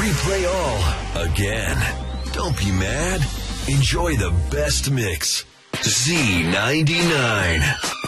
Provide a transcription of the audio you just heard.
replay all again. Don't be mad. Enjoy the best mix. Z99.